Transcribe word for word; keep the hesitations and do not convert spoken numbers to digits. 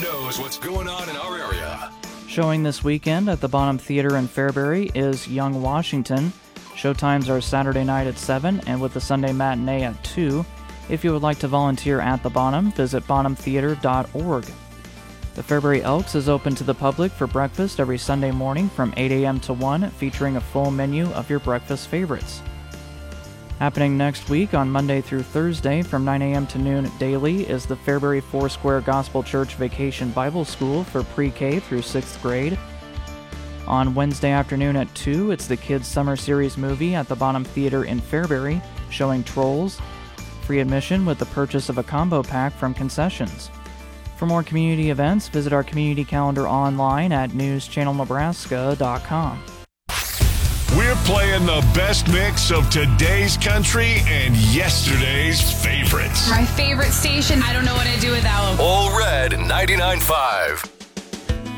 knows what's going on in our area. Showing this weekend at the Bonham Theater in Fairbury is Young Washington. Showtimes are Saturday night at seven and with the Sunday matinee at two. If you would like to volunteer at the Bonham, visit bonham theater dot org. The Fairbury Elks is open to the public for breakfast every Sunday morning from eight a.m. to one, featuring a full menu of your breakfast favorites. Happening next week on Monday through Thursday from nine a.m. to noon daily is the Fairbury Foursquare Gospel Church Vacation Bible School for pre-K through sixth grade. On Wednesday afternoon at two, it's the Kids Summer Series movie at the Bonham Theater in Fairbury, showing Trolls. Free admission with the purchase of a combo pack from concessions. For more community events, visit our community calendar online at news channel nebraska dot com. We're playing the best mix of today's country and yesterday's favorites. My favorite station. I don't know what I'd do without them. All Red ninety-nine point five.